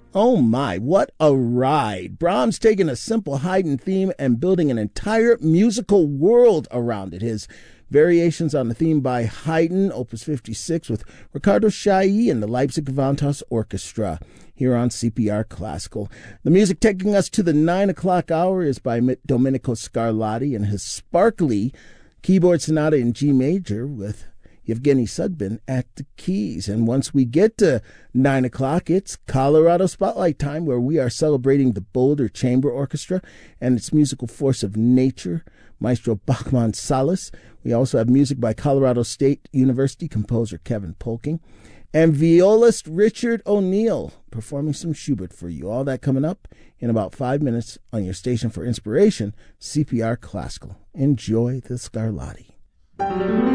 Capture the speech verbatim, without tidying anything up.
Oh my, what a ride. Brahms taking a simple Haydn theme and building an entire musical world around it. His variations on the theme by Haydn, Opus fifty-six, with Ricardo Chailly and the Leipzig Gewandhaus Orchestra here on C P R Classical. The music taking us to the nine o'clock hour is by Domenico Scarlatti and his sparkly keyboard sonata in G major with Yevgeny Sudbin at the keys. And once we get to nine o'clock, it's Colorado Spotlight time, where we are celebrating the Boulder Chamber Orchestra and its musical force of nature, Maestro Bachman Salas. We also have music by Colorado State University composer Kevin Polking and violist Richard O'Neill performing some Schubert for you. All that coming up in about five minutes on your station for inspiration, C P R Classical. Enjoy the Scarlatti.